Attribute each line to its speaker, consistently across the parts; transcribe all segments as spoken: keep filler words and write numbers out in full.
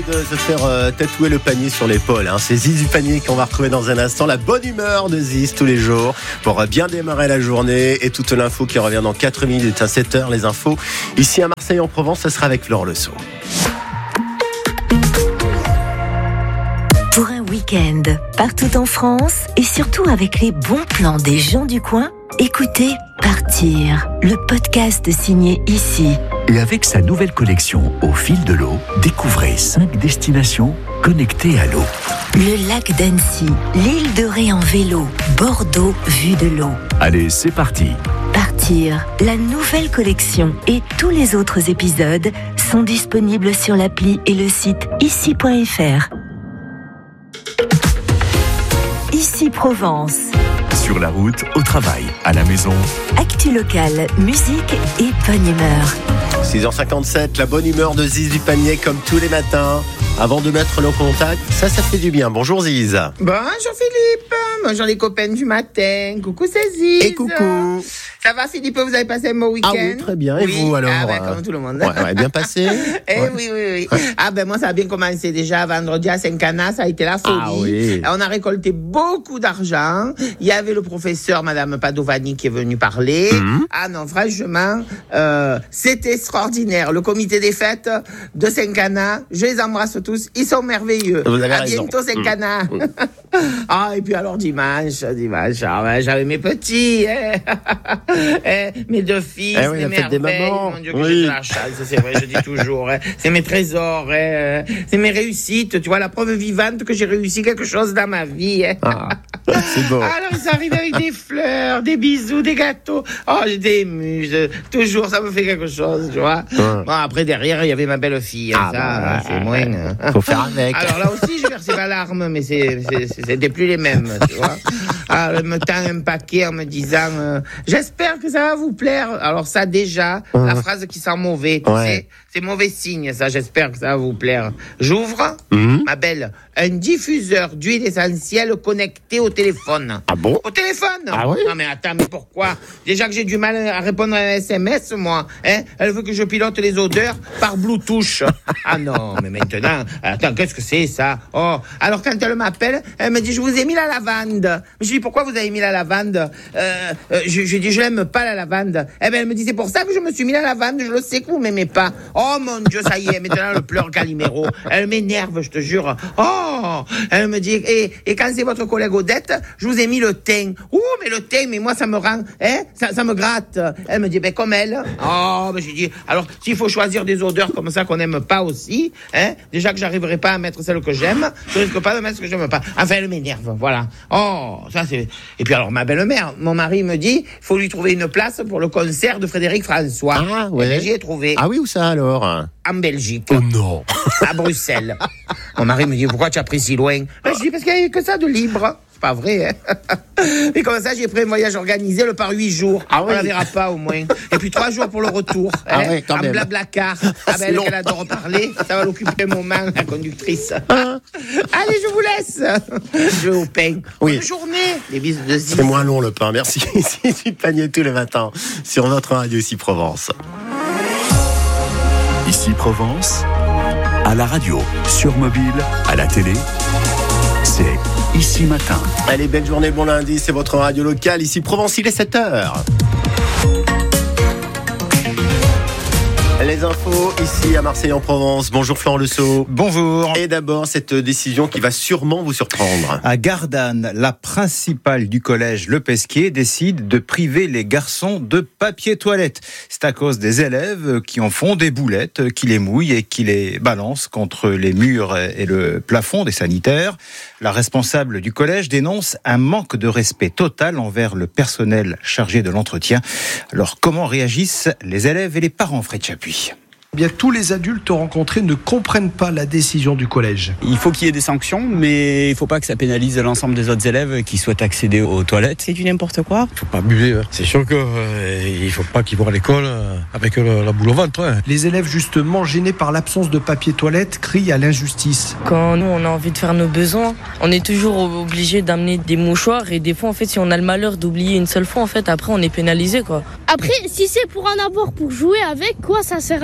Speaker 1: de se faire euh, tatouer le panier sur l'épaule. Hein. C'est Ziz du panier qu'on va retrouver dans un instant. La bonne humeur de Ziz tous les jours pour bien démarrer la journée et toute l'info qui revient dans quatre minutes à sept heures. Les infos ici à Marseille en Provence, ce sera avec Flore Lesso.
Speaker 2: Pour un week-end partout en France et surtout avec les bons plans des gens du coin, écoutez Partir, le podcast signé Ici.
Speaker 3: Et avec sa nouvelle collection Au fil de l'eau, découvrez cinq destinations connectées à l'eau.
Speaker 2: Le lac d'Annecy, l'île de Ré en vélo, Bordeaux vue de l'eau.
Speaker 3: Allez, c'est parti.
Speaker 2: Partir, la nouvelle collection et tous les autres épisodes sont disponibles sur l'appli et le site ici point f r. Ici Provence.
Speaker 3: Sur la route, au travail, à la maison.
Speaker 2: Actu locale, musique et bonne humeur.
Speaker 1: six heures cinquante-sept, la bonne humeur de Ziz du panier comme tous les matins. Avant de mettre le contact, ça, ça fait du bien. Bonjour Ziz.
Speaker 4: Bonjour Philippe. Bonjour les copains du matin. Coucou, c'est Ziz.
Speaker 1: Et coucou.
Speaker 4: Ça va Philippe, vous avez passé un beau week-end?
Speaker 1: Ah oui, très bien. Et oui. Vous alors?
Speaker 4: Ah ben, comme tout le monde.
Speaker 1: Ouais, ouais, bien passé.
Speaker 4: Eh
Speaker 1: ouais.
Speaker 4: oui, oui, oui. Ouais. Ah ben moi, ça a bien commencé déjà vendredi à Saint-Cana, ça a été la folie.
Speaker 1: Ah oui.
Speaker 4: On a récolté beaucoup d'argent. Il y avait le professeur, Madame Padovani, qui est venu parler. Mm-hmm. Ah non, franchement, euh, c'était extraordinaire. Le comité des fêtes de Saint-Cana, je les embrasse tous. Ils sont merveilleux.
Speaker 1: Vous avez
Speaker 4: à
Speaker 1: raison.
Speaker 4: bientôt Saint-Cana. Mm. Ah, et puis alors dimanche, dimanche, ah ouais, j'avais mes petits, eh, eh, mes deux fils,
Speaker 1: eh oui,
Speaker 4: mes merveilles, mon Dieu que
Speaker 1: oui.
Speaker 4: j'ai de la chance, c'est vrai, je dis toujours, eh, c'est mes trésors, eh, c'est mes réussites, tu vois, la preuve vivante que j'ai réussi quelque chose dans ma vie. Eh.
Speaker 1: Ah, c'est beau.
Speaker 4: Alors ils arrivent avec des fleurs, des bisous, des gâteaux, oh j'étais émue, je, toujours ça me fait quelque chose, tu vois. Ouais. Bon, après derrière il y avait ma belle-fille, ah, ça bah, c'est moins...
Speaker 1: Faut faire avec.
Speaker 4: Alors là aussi j'ai versé ma larme, mais c'est, c'est, c'était plus les mêmes, tu vois. Alors, elle me tend un paquet en me disant euh, j'espère que ça va vous plaire. Alors ça déjà, mmh. la phrase qui sent mauvais, tu
Speaker 1: ouais.
Speaker 4: sais, c'est mauvais signe ça, j'espère que ça va vous plaire. J'ouvre, mmh. ma belle, un diffuseur d'huile essentielle connecté au téléphone.
Speaker 1: Ah bon?
Speaker 4: Au téléphone?
Speaker 1: Ah oui?
Speaker 4: Non mais attends, mais pourquoi? Déjà que j'ai du mal à répondre à un S M S, moi. Hein? Elle veut que je pilote les odeurs par Bluetooth. Ah non, mais maintenant, attends, qu'est-ce que c'est ça? Oh, alors quand elle m'appelle, elle me dit je vous ai mis la lavande. Je dis pourquoi vous avez mis la lavande? euh, euh, je, je dis je l'aime pas la lavande. Eh ben elle me dit c'est pour ça que je me suis mis la lavande. Je le sais que vous m'aimez pas. Oh mon Dieu, ça y est, maintenant le pleure Calimero. Elle m'énerve, je te jure. Oh, elle me dit et, et quand c'est votre collègue Odette, je vous ai mis le thym. Ouh, mais le thym, mais moi ça me rend, hein, ça, ça me gratte. Elle me dit ben comme elle. Oh, ben j'ai dit alors s'il faut choisir des odeurs comme ça qu'on n'aime pas aussi, hein, déjà que j'arriverai pas à mettre celle que j'aime, je risque pas de mettre ce que j'aime pas. Enfin, elle m'énerve, voilà. Oh, ça c'est. Et puis alors ma belle-mère, mon mari me dit, il faut lui trouver une place pour le concert de Frédéric François.
Speaker 1: Ah ouais.
Speaker 4: Et j'y ai trouvé.
Speaker 1: Ah oui, où ça alors?
Speaker 4: En Belgique.
Speaker 1: Oh non.
Speaker 4: À Bruxelles. Mon mari me dit pourquoi tu as pris si loin? Ben, je dis parce qu'il n'y a que ça de libre. C'est pas vrai, hein. Et comme ça, j'ai pris un voyage organisé le par huit jours. Ah oui. On la verra pas au moins. Et puis trois jours pour le retour.
Speaker 1: Ah
Speaker 4: hein,
Speaker 1: oui, quand
Speaker 4: en
Speaker 1: même.
Speaker 4: blablacar. Ah ben, elle, elle adore parler. Ça va l'occuper un moment, la conductrice.
Speaker 1: Ah.
Speaker 4: Allez, je vous laisse. Je vais au pain.
Speaker 1: Oui.
Speaker 4: Bonne journée. Les bisous de Ziz.
Speaker 1: C'est moins long le pain. Merci. Ziz du panier tous les matins sur notre radio Ici Provence.
Speaker 3: Ici Provence, à la radio, sur mobile, à la télé, c'est Ici Matin.
Speaker 1: Allez, belle journée, bon lundi, c'est votre radio locale, Ici Provence, il est sept heures. Les infos ici à Marseille en Provence. Bonjour Flore Lesso.
Speaker 5: Bonjour.
Speaker 1: Et d'abord cette décision qui va sûrement vous surprendre.
Speaker 5: À Gardanne, la principale du collège Le Pesquier décide de priver les garçons de papier toilette. C'est à cause des élèves qui en font des boulettes, qui les mouillent et qui les balancent contre les murs et le plafond des sanitaires. La responsable du collège dénonce un manque de respect total envers le personnel chargé de l'entretien. Alors comment réagissent les élèves et les parents, Fred Chapuis?
Speaker 6: Eh bien, tous les adultes rencontrés ne comprennent pas la décision du collège.
Speaker 7: Il faut qu'il y ait des sanctions, mais il ne faut pas que ça pénalise l'ensemble des autres élèves qui souhaitent accéder aux toilettes.
Speaker 8: C'est du n'importe quoi.
Speaker 9: Il ne faut pas abuser. Hein. C'est sûr qu'il euh, ne faut pas qu'ils vont à l'école euh, avec le, la boule au ventre. Hein.
Speaker 6: Les élèves, justement, gênés par l'absence de papier toilette, crient à l'injustice.
Speaker 8: Quand nous, on a envie de faire nos besoins, on est toujours obligé d'amener des mouchoirs. Et des fois, en fait, si on a le malheur d'oublier une seule fois, en fait, après, on est pénalisé, quoi.
Speaker 10: Après, si c'est pour en avoir pour jouer avec, quoi, ça sert un peu à rien.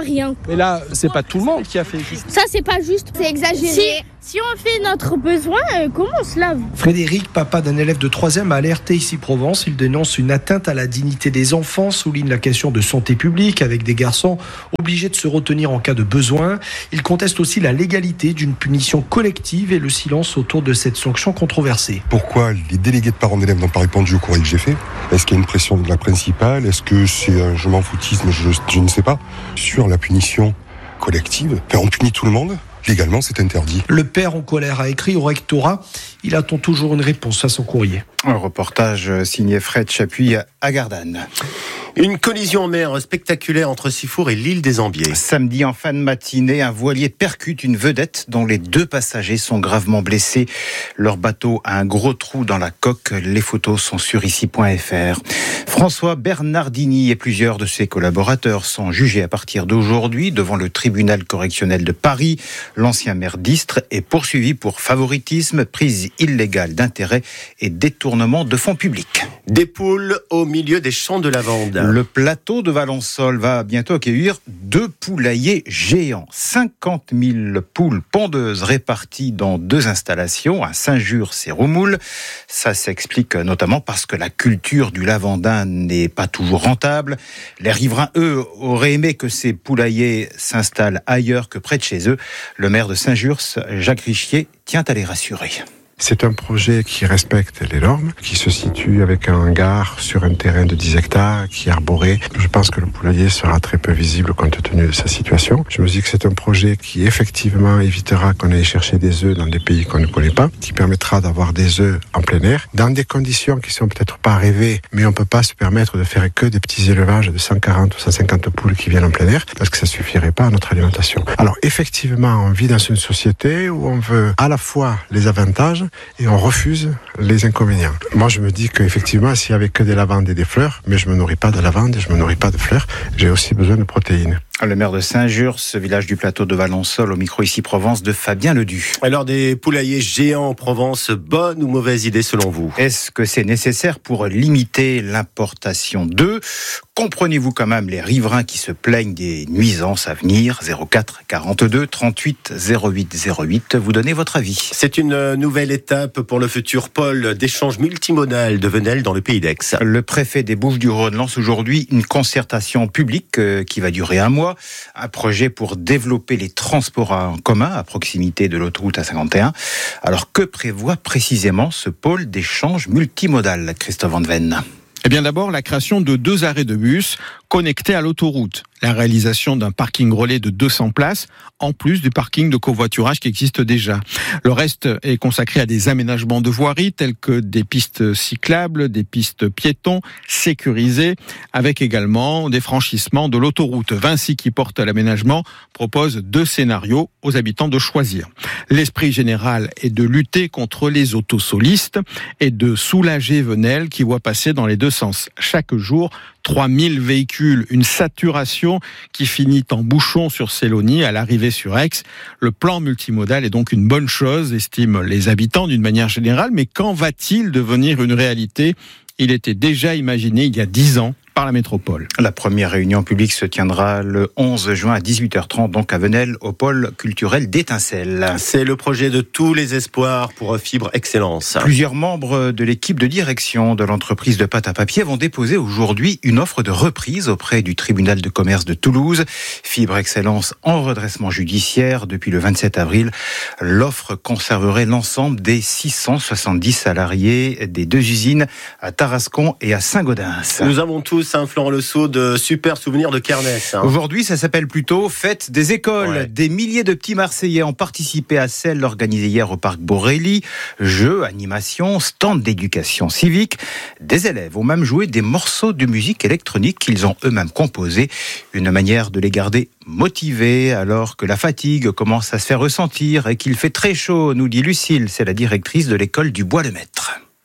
Speaker 10: rien.
Speaker 6: Mais là, c'est pas tout le monde qui a fait juste.
Speaker 10: Ça, c'est pas juste. C'est exagéré. Si, si on fait notre besoin, euh, comment on se lave ?
Speaker 6: Frédéric, papa d'un élève de troisième, a alerté ici Provence. Il dénonce une atteinte à la dignité des enfants, souligne la question de santé publique avec des garçons obligés de se retenir en cas de besoin. Il conteste aussi la légalité d'une punition collective et le silence autour de cette sanction controversée.
Speaker 11: Pourquoi les délégués de parents d'élèves n'ont pas répondu au courrier que j'ai fait ? Est-ce qu'il y a une pression de la principale ? Est-ce que c'est un je m'en foutisme ? je, je ne sais pas. Sur la punition collective, enfin, on punit tout le monde. Légalement, c'est interdit.
Speaker 6: Le père en colère a écrit au rectorat. Il attend toujours une réponse à son courrier.
Speaker 5: Un reportage signé Fred Chapuis à Gardanne.
Speaker 1: Une collision en mer spectaculaire entre Sifour et l'île des Ambiers.
Speaker 5: Samedi en fin de matinée, un voilier percute une vedette dont les deux passagers sont gravement blessés. Leur bateau a un gros trou dans la coque. Les photos sont sur ici point f r. François Bernardini et plusieurs de ses collaborateurs sont jugés à partir d'aujourd'hui devant le tribunal correctionnel de Paris. L'ancien maire d'Istres est poursuivi pour favoritisme, prise illégale d'intérêt et détournement de fonds publics.
Speaker 1: Des poules au milieu des champs de lavande.
Speaker 5: Le plateau de Valençol va bientôt accueillir deux poulaillers géants. cinquante mille poules pondeuses réparties dans deux installations, à Saint-Jurs et Roumoul. Ça s'explique notamment parce que la culture du lavandin n'est pas toujours rentable. Les riverains, eux, auraient aimé que ces poulaillers s'installent ailleurs que près de chez eux. Le maire de Saint-Jurs, Jacques Richier, tient à les rassurer.
Speaker 12: C'est un projet qui respecte les normes, qui se situe avec un hangar sur un terrain de dix hectares, qui est arboré. Je pense que le poulailler sera très peu visible compte tenu de sa situation. Je me dis que c'est un projet qui effectivement évitera qu'on aille chercher des œufs dans des pays qu'on ne connaît pas, qui permettra d'avoir des œufs en plein air, dans des conditions qui sont peut-être pas rêvées, mais on peut pas se permettre de faire que des petits élevages de cent quarante ou cent cinquante poules qui viennent en plein air, parce que ça suffirait pas à notre alimentation. Alors effectivement, on vit dans une société où on veut à la fois les avantages et on refuse les inconvénients. Moi, je me dis qu'effectivement, s'il n'y avait que des lavandes et des fleurs, mais je ne me nourris pas de lavande et je ne me nourris pas de fleurs, j'ai aussi besoin de protéines.
Speaker 5: Le maire de Saint-Jurs, village du plateau de Valençol, au micro ici Provence de Fabien Ledu.
Speaker 1: Alors, des poulaillers géants en Provence, bonne ou mauvaise idée selon vous ?
Speaker 5: Est-ce que c'est nécessaire pour limiter l'importation d'œufs ? Comprenez-vous quand même les riverains qui se plaignent des nuisances à venir ? zéro quatre quarante-deux trente-huit zéro huit zéro huit, vous donnez votre avis.
Speaker 1: C'est une nouvelle étape pour le futur pôle d'échange multimodal de Venelle dans le pays d'Aix.
Speaker 5: Le préfet des Bouches-du-Rhône lance aujourd'hui une concertation publique qui va durer un mois. Un projet pour développer les transports en commun à proximité de l'autoroute A cinquante et un. Alors que prévoit précisément ce pôle d'échange multimodal, Christophe Van Ven ?
Speaker 13: Eh bien d'abord, la création de deux arrêts de bus connectés à l'autoroute. La réalisation d'un parking relais de deux cents places, en plus du parking de covoiturage qui existe déjà. Le reste est consacré à des aménagements de voirie, tels que des pistes cyclables, des pistes piétons, sécurisées, avec également des franchissements de l'autoroute. Vinci, qui porte l'aménagement, propose deux scénarios aux habitants de choisir. L'esprit général est de lutter contre les autosolistes et de soulager Venelle, qui voit passer dans les deux sens chaque jour trois mille véhicules, une saturation qui finit en bouchon sur Célonie à l'arrivée sur Aix. Le plan multimodal est donc une bonne chose, estiment les habitants d'une manière générale, mais quand va-t-il devenir une réalité ? Il était déjà imaginé il y a dix ans par la métropole.
Speaker 5: La première réunion publique se tiendra le onze juin à dix-huit heures trente, donc à Venelle, au pôle culturel d'Étincelles.
Speaker 1: C'est le projet de tous les espoirs pour Fibre Excellence.
Speaker 5: Plusieurs membres de l'équipe de direction de l'entreprise de pâte à papier vont déposer aujourd'hui une offre de reprise auprès du tribunal de commerce de Toulouse. Fibre Excellence en redressement judiciaire depuis le vingt-sept avril. L'offre conserverait l'ensemble des six cent soixante-dix salariés des deux usines à Tarascon et à Saint-Gaudens.
Speaker 1: Nous avons tous un Florent Le Sceau de super souvenirs de kermesse. Hein.
Speaker 5: Aujourd'hui, ça s'appelle plutôt Fête des écoles. Ouais. Des milliers de petits Marseillais ont participé à celle organisée hier au parc Borély. Jeux, animations, stands d'éducation civique. Des élèves ont même joué des morceaux de musique électronique qu'ils ont eux-mêmes composés. Une manière de les garder motivés alors que la fatigue commence à se faire ressentir et qu'il fait très chaud, nous dit Lucille, c'est la directrice de l'école du Bois-le-Maître.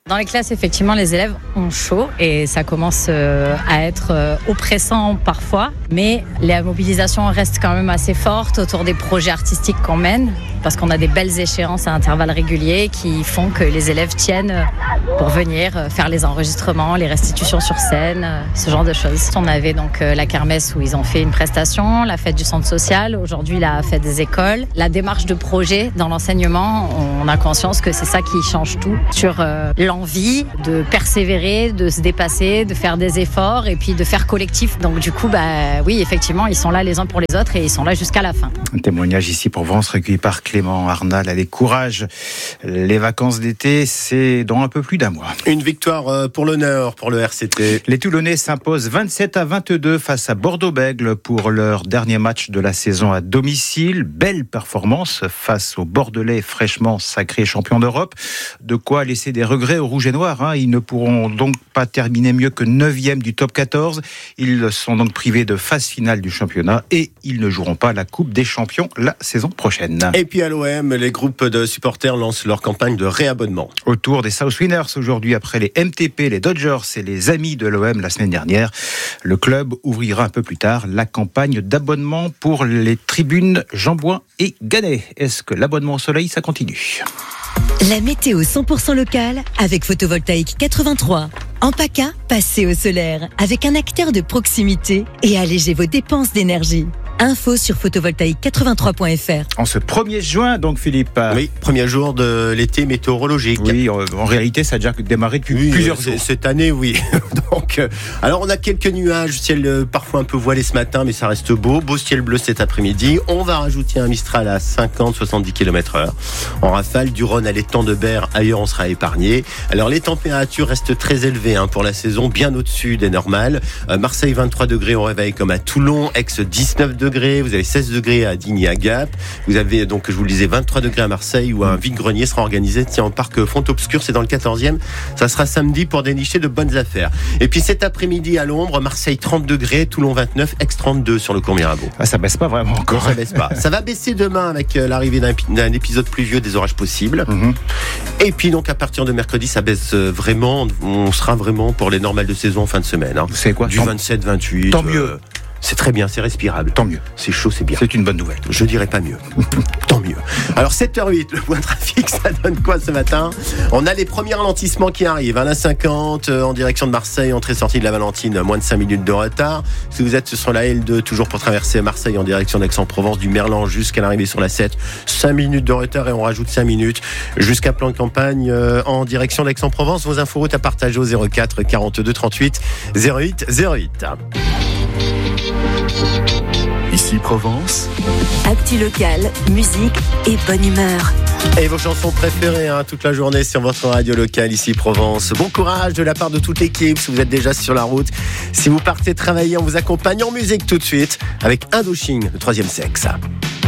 Speaker 14: Dans les classes, effectivement, les élèves ont chaud et ça commence euh, à être euh, oppressant parfois. Mais la mobilisation reste quand même assez forte autour des projets artistiques qu'on mène parce qu'on a des belles échéances à intervalles réguliers qui font que les élèves tiennent pour venir faire les enregistrements, les restitutions sur scène, ce genre de choses. On avait donc la kermesse où ils ont fait une prestation, la fête du centre social, aujourd'hui la fête des écoles. La démarche de projet dans l'enseignement, on a conscience que c'est ça qui change tout sur euh, l'envie de persévérer, de se dépasser, de faire des efforts et puis de faire collectif. Donc du coup, bah oui, effectivement, ils sont là les uns pour les autres et ils sont là jusqu'à la fin.
Speaker 5: Un témoignage ici Provence recueilli par Clément Arnal. Allez, courage. Les vacances d'été, c'est dans un peu plus d'un mois.
Speaker 1: Une victoire pour l'honneur pour le R C T.
Speaker 5: Les Toulonnais s'imposent vingt-sept à vingt-deux face à Bordeaux-Bègles pour leur dernier match de la saison à domicile. Belle performance face aux Bordelais fraîchement sacrés champions d'Europe. De quoi laisser des regrets aux Rouges et Noirs. Hein. Ils ne pourront donc pas terminer mieux que neuvième du top quatorze. Ils sont donc privés de phase finale du championnat et ils ne joueront pas la Coupe des Champions la saison prochaine.
Speaker 1: Et puis à l'O M, les groupes de supporters lancent leur campagne de réabonnement.
Speaker 5: Autour des South Winners aujourd'hui, après les M T P, les Dodgers et les amis de l'O M la semaine dernière, le club ouvrira un peu plus tard la campagne d'abonnement pour les tribunes Jean-Bouin et Gannet. Est-ce que l'abonnement au soleil, ça continue ?
Speaker 15: La météo cent pour cent locale avec Photovoltaïque quatre-vingt-trois. En PACA, passez au solaire avec un acteur de proximité et allégez vos dépenses d'énergie. Info sur photovoltaïque quatre-vingt-trois point f r.
Speaker 5: En ce premier juin, donc Philippe.
Speaker 1: Oui, premier jour de l'été météorologique.
Speaker 5: Oui, en réalité, ça a déjà démarré depuis
Speaker 1: oui,
Speaker 5: plusieurs jours.
Speaker 1: Cette année, oui. Donc, euh, alors on a quelques nuages, ciel euh, parfois un peu voilé ce matin, mais ça reste beau. Beau ciel bleu cet après-midi. On va rajouter un Mistral à cinquante à soixante-dix kilomètres heure. En rafale, du Rhône à l'étang de Berre, ailleurs on sera épargné. Alors les températures restent très élevées hein, pour la saison, bien au-dessus des normales. Euh, Marseille vingt-trois degrés au réveil comme à Toulon, Aix dix-neuf degrés. Vous avez seize degrés à Digne et à Gap. Vous avez donc, je vous le disais, vingt-trois degrés à Marseille où un vide-grenier sera organisé tiens, au parc Font-Obscur, c'est dans le quatorzième. Ça sera samedi pour dénicher de bonnes affaires. Et puis cet après-midi à l'ombre, Marseille trente degrés, Toulon vingt-neuf, Aix trente-deux sur le cours Mirabeau.
Speaker 5: Ah, ça baisse pas vraiment encore.
Speaker 1: Non, ça baisse pas. Ça va baisser demain avec l'arrivée d'un, d'un épisode pluvieux, des orages possibles. Mm-hmm. Et puis donc à partir de mercredi, ça baisse vraiment. On sera vraiment pour les normales de saison en fin de semaine. Hein.
Speaker 5: C'est quoi ?
Speaker 1: Du vingt-sept vingt-huit.
Speaker 5: Tant mieux.
Speaker 1: Euh, C'est très bien, c'est respirable.
Speaker 5: Tant mieux.
Speaker 1: C'est chaud, c'est bien.
Speaker 5: C'est une bonne nouvelle.
Speaker 1: Je dirais pas mieux. Tant mieux. Alors sept heures huit, le point de trafic, ça donne quoi ce matin ? On a les premiers ralentissements qui arrivent. À la cinquante, euh, en direction de Marseille, entrée-sortie de la Valentine, moins de cinq minutes de retard. Si vous êtes sur la L deux, toujours pour traverser Marseille en direction d'Aix-en-Provence, du Merlan jusqu'à l'arrivée sur la sept, cinq minutes de retard et on rajoute cinq minutes jusqu'à plan de campagne euh, en direction d'Aix-en-Provence. Vos inforoutes à partager au zéro quatre quarante-deux trente-huit zéro huit zéro huit.
Speaker 3: Ici Provence.
Speaker 2: Actu local, musique et bonne humeur.
Speaker 1: Et vos chansons préférées hein, toute la journée sur votre radio locale ici Provence. Bon courage de la part de toute l'équipe si vous êtes déjà sur la route. Si vous partez travailler, on vous accompagne en musique tout de suite avec Indochine, le troisième sexe.